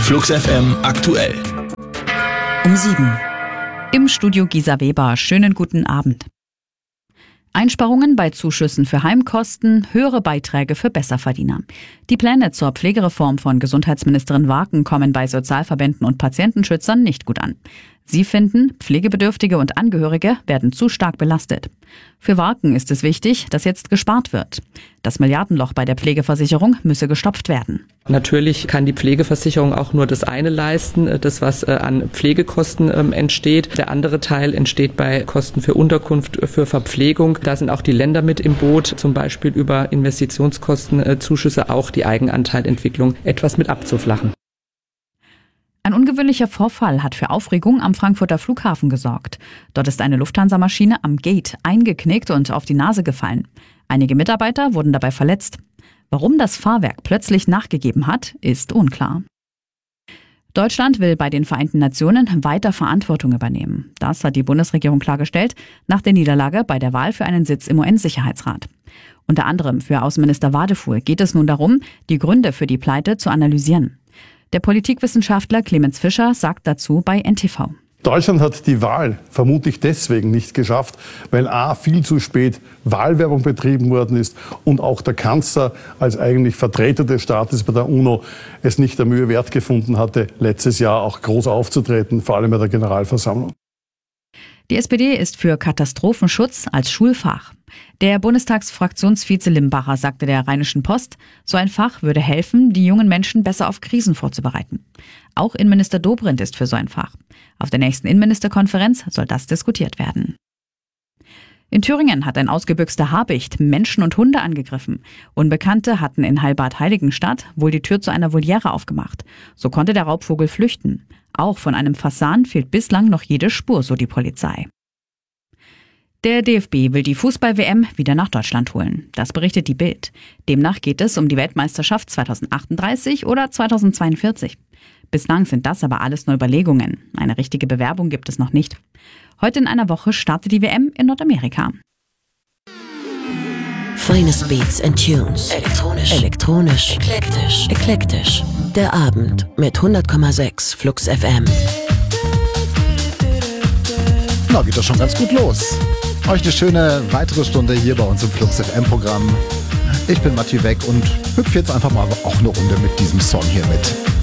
Flux FM aktuell. Um 7. Im Studio Gisa Weber. Schönen guten Abend. Einsparungen bei Zuschüssen für Heimkosten, höhere Beiträge für Besserverdiener. Die Pläne zur Pflegereform von Gesundheitsministerin Warken kommen bei Sozialverbänden und Patientenschützern nicht gut an. Sie finden, Pflegebedürftige und Angehörige werden zu stark belastet. Für Warken ist es wichtig, dass jetzt gespart wird. Das Milliardenloch bei der Pflegeversicherung müsse gestopft werden. Natürlich kann die Pflegeversicherung auch nur das eine leisten, das was an Pflegekosten entsteht. Der andere Teil entsteht bei Kosten für Unterkunft, für Verpflegung. Da sind auch die Länder mit im Boot, zum Beispiel über Investitionskostenzuschüsse auch die Eigenanteilentwicklung etwas mit abzuflachen. Ein ungewöhnlicher Vorfall hat für Aufregung am Frankfurter Flughafen gesorgt. Dort ist eine Lufthansa-Maschine am Gate eingeknickt und auf die Nase gefallen. Einige Mitarbeiter wurden dabei verletzt. Warum das Fahrwerk plötzlich nachgegeben hat, ist unklar. Deutschland will bei den Vereinten Nationen weiter Verantwortung übernehmen. Das hat die Bundesregierung klargestellt nach der Niederlage bei der Wahl für einen Sitz im UN-Sicherheitsrat. Unter anderem für Außenminister Wadefuhl geht es nun darum, die Gründe für die Pleite zu analysieren. Der Politikwissenschaftler Clemens Fischer sagt dazu bei NTV. Deutschland hat die Wahl vermutlich deswegen nicht geschafft, weil viel zu spät Wahlwerbung betrieben worden ist und auch der Kanzler als eigentlich Vertreter des Staates bei der UNO es nicht der Mühe wert gefunden hatte, letztes Jahr auch groß aufzutreten, vor allem bei der Generalversammlung. Die SPD ist für Katastrophenschutz als Schulfach. Der Bundestagsfraktionsvize Limbacher sagte der Rheinischen Post, so ein Fach würde helfen, die jungen Menschen besser auf Krisen vorzubereiten. Auch Innenminister Dobrindt ist für so ein Fach. Auf der nächsten Innenministerkonferenz soll das diskutiert werden. In Thüringen hat ein ausgebüxter Habicht Menschen und Hunde angegriffen. Unbekannte hatten in Heilbad-Heiligenstadt wohl die Tür zu einer Voliere aufgemacht. So konnte der Raubvogel flüchten. Auch von einem Fasan fehlt bislang noch jede Spur, so die Polizei. Der DFB will die Fußball-WM wieder nach Deutschland holen. Das berichtet die Bild. Demnach geht es um die Weltmeisterschaft 2038 oder 2042. Bislang sind das aber alles nur Überlegungen. Eine richtige Bewerbung gibt es noch nicht. Heute in einer Woche startet die WM in Nordamerika. Finest Beats and Tunes. Elektronisch. Eklektisch. Der Abend mit 100,6 Flux FM. Na, geht das schon ganz gut los. Euch eine schöne weitere Stunde hier bei uns im Flux FM-Programm. Ich bin Matti Weck und hüpfe jetzt einfach mal auch eine Runde mit diesem Song hier mit.